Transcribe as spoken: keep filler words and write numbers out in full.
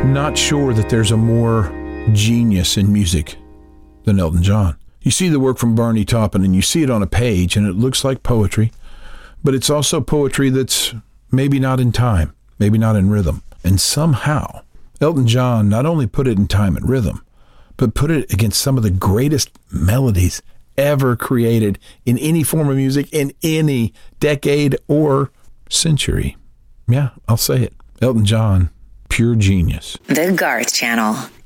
not sure that there's a more genius in music than Elton John. You see the work from Barney Taupin and you see it on a page and it looks like poetry, but it's also poetry that's maybe not in time, maybe not in rhythm. And somehow Elton John not only put it in time and rhythm, but put it against some of the greatest melodies ever created in any form of music in any decade or century. Yeah, I'll say it. Elton John, pure genius. The Garth Channel.